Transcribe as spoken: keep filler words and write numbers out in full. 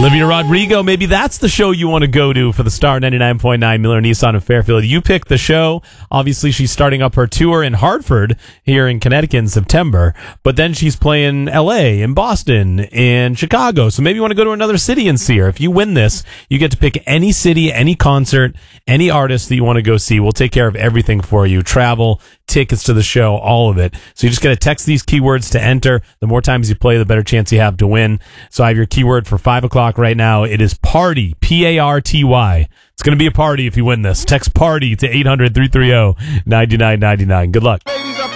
Olivia Rodrigo, maybe that's the show you want to go to for the Star ninety-nine point nine Miller Nissan of Fairfield. You pick the show. Obviously, she's starting up her tour in Hartford here in Connecticut in September, but then she's playing L A and Boston and Chicago. So maybe you want to go to another city and see her. If you win this, you get to pick any city, any concert, any artist that you want to go see. We'll take care of everything for you. Travel, tickets to the show, all of it. So you just got to text these keywords to enter. The more times you play, the better chance you have to win. So I have your keyword for five o'clock right now. It is party, P A R T Y. It's going to be a party if you win this. Text party to eight hundred, three three zero, nine nine nine nine. Good luck.